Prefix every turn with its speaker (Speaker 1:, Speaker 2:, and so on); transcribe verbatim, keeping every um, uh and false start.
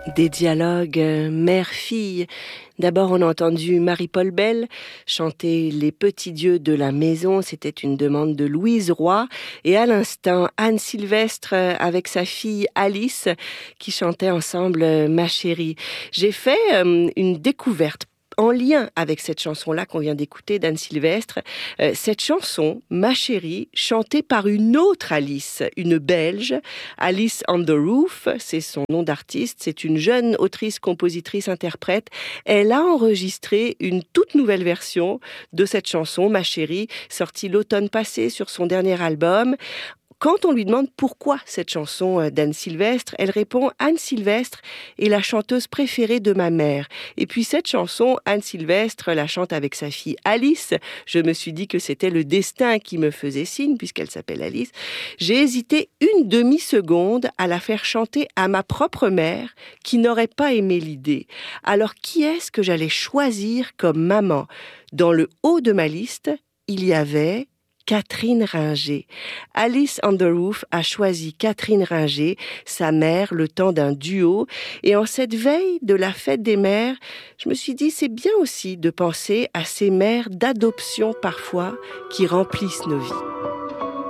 Speaker 1: Des dialogues euh, mère-fille. D'abord, on a entendu Marie-Paul Bell chanter Les petits dieux de la maison. C'était une demande de Louise Roy. Et à l'instant, Anne Sylvestre euh, avec sa fille Alice qui chantaient ensemble euh, Ma chérie. J'ai fait euh, une découverte en lien avec cette chanson-là qu'on vient d'écouter d'Anne Sylvestre. Euh, cette chanson, Ma chérie, chantée par une autre Alice, une Belge, Alice on the Roof, c'est son nom d'artiste, c'est une jeune autrice, compositrice, interprète. Elle a enregistré une toute nouvelle version de cette chanson, Ma chérie, sortie l'automne passé sur son dernier album. Quand on lui demande pourquoi cette chanson d'Anne Sylvestre, elle répond « Anne Sylvestre est la chanteuse préférée de ma mère ». Et puis cette chanson, Anne Sylvestre la chante avec sa fille Alice. Je me suis dit que c'était le destin qui me faisait signe, puisqu'elle s'appelle Alice. J'ai hésité une demi-seconde à la faire chanter à ma propre mère, qui n'aurait pas aimé l'idée. Alors qui est-ce que j'allais choisir comme maman ? Dans le haut de ma liste, il y avait Catherine Ringer. Alice on the Roof a choisi Catherine Ringer, sa mère, le temps d'un duo. Et en cette veille de la fête des mères, je me suis dit, c'est bien aussi de penser à ces mères d'adoption parfois qui remplissent nos vies.